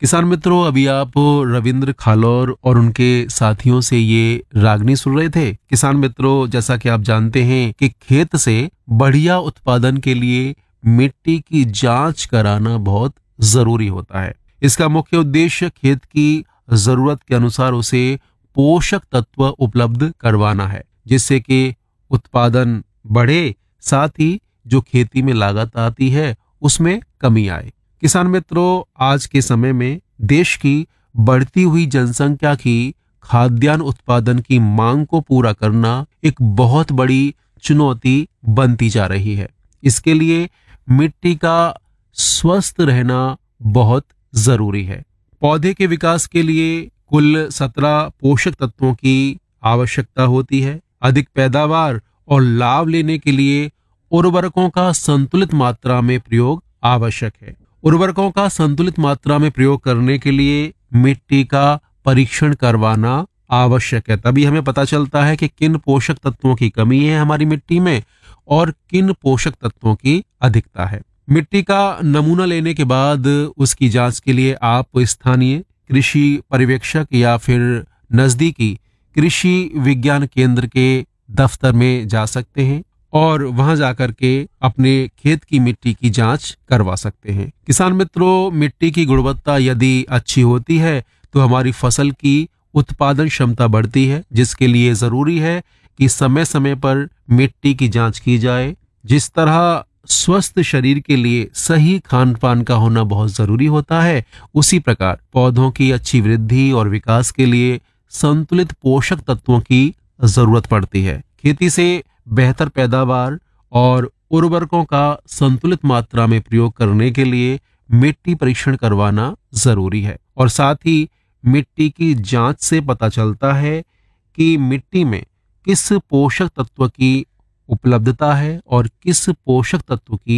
किसान मित्रों, अभी आप रविंद्र खालौर और उनके साथियों से ये रागनी सुन रहे थे। किसान मित्रों, जैसा कि आप जानते हैं कि खेत से बढ़िया उत्पादन के लिए मिट्टी की जांच कराना बहुत जरूरी होता है। इसका मुख्य उद्देश्य खेत की जरूरत के अनुसार उसे पोषक तत्व उपलब्ध करवाना है, जिससे कि उत्पादन बढ़े, साथ ही जो खेती में लागत आती है उसमें कमी आए। किसान मित्रों, आज के समय में देश की बढ़ती हुई जनसंख्या की खाद्यान्न उत्पादन की मांग को पूरा करना एक बहुत बड़ी चुनौती बनती जा रही है। इसके लिए मिट्टी का स्वस्थ रहना बहुत जरूरी है। पौधे के विकास के लिए कुल 17 पोषक तत्वों की आवश्यकता होती है। अधिक पैदावार और लाभ लेने के लिए उर्वरकों का संतुलित मात्रा में प्रयोग आवश्यक है। उर्वरकों का संतुलित मात्रा में प्रयोग करने के लिए मिट्टी का परीक्षण करवाना आवश्यक है। तभी हमें पता चलता है कि किन पोषक तत्वों की कमी है हमारी मिट्टी में और किन पोषक तत्वों की अधिकता है। मिट्टी का नमूना लेने के बाद उसकी जांच के लिए आप स्थानीय कृषि पर्यवेक्षक या फिर नजदीकी कृषि विज्ञान केंद्र के दफ्तर में जा सकते हैं और वहां जाकर के अपने खेत की मिट्टी की जांच करवा सकते हैं। किसान मित्रों, मिट्टी की गुणवत्ता यदि अच्छी होती है तो हमारी फसल की उत्पादन क्षमता बढ़ती है, जिसके लिए जरूरी है कि समय समय पर मिट्टी की जांच की जाए। जिस तरह स्वस्थ शरीर के लिए सही खान पान का होना बहुत जरूरी होता है, उसी प्रकार पौधों की अच्छी वृद्धि और विकास के लिए संतुलित पोषक तत्वों की जरूरत पड़ती है। खेती से बेहतर पैदावार और उर्वरकों का संतुलित मात्रा में प्रयोग करने के लिए मिट्टी परीक्षण करवाना जरूरी है। और साथ ही मिट्टी की जांच से पता चलता है कि मिट्टी में किस पोषक तत्व की उपलब्धता है और किस पोषक तत्व की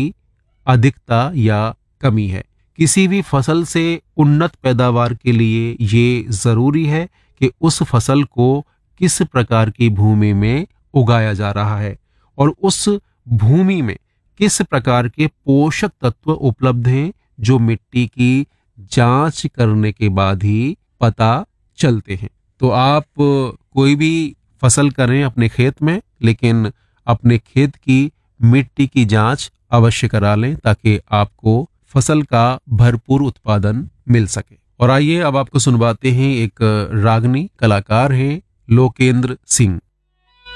अधिकता या कमी है। किसी भी फसल से उन्नत पैदावार के लिए ये जरूरी है कि उस फसल को किस प्रकार की भूमि में उगाया जा रहा है और उस भूमि में किस प्रकार के पोषक तत्व उपलब्ध हैं, जो मिट्टी की जांच करने के बाद ही पता चलते हैं। तो आप कोई भी फसल करें अपने खेत में, लेकिन अपने खेत की मिट्टी की जांच अवश्य करा लें ताकि आपको फसल का भरपूर उत्पादन मिल सके। और आइए अब आपको सुनवाते हैं, एक रागनी कलाकार हैं लोकेंद्र सिंह।